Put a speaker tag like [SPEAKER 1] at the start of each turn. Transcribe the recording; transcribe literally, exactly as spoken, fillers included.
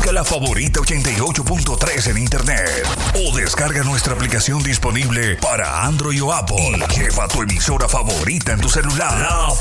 [SPEAKER 1] Busca la favorita ochenta y ocho punto tres en internet o descarga nuestra aplicación disponible para Android o Apple. Y lleva tu emisora favorita en tu celular. La